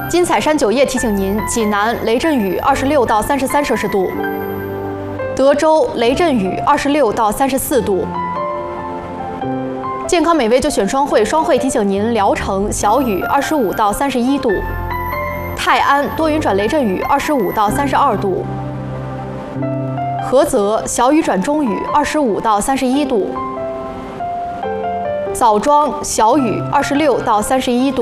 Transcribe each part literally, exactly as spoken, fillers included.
金彩山酒业提醒您：济南雷阵雨二十六到三十三摄氏度；德州雷阵雨二十六到三十四度。健康美味就选双汇，双汇提醒您：聊城小雨二十五到三十一度；泰安多云转雷阵雨二十五到三十二度；菏泽小雨转中雨二十五到三十一度；枣庄小雨二十六到三十一度。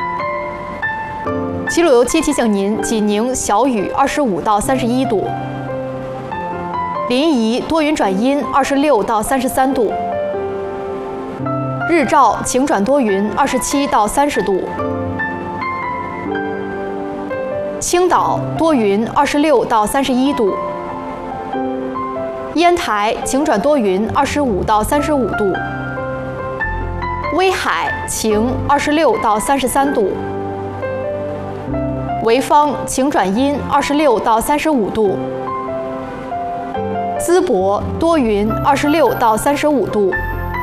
齐鲁油漆提醒您：济宁小雨二十五到三十一度；临沂多云转阴二十六到三十三度；日照晴转多云二十七到三十度；青岛多云二十六到三十一度；烟台晴转多云二十五到三十五度；威海晴二十六到三十三度；潍坊晴转阴二十六到三十五度；淄博多云二十六到三十五度；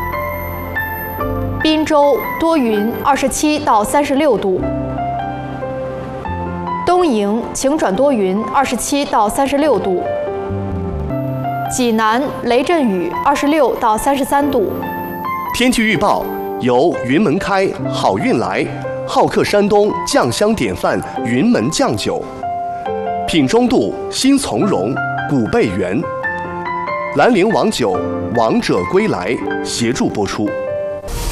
滨州多云二十七到三十六度；东营晴转多云二十七到三十六度；济南雷阵雨二十六到三十三度。 天气预报由云门开好运来好客山东酱香典范云门酱酒，品中度新从容古贝源，兰陵王酒王者归来协助播出。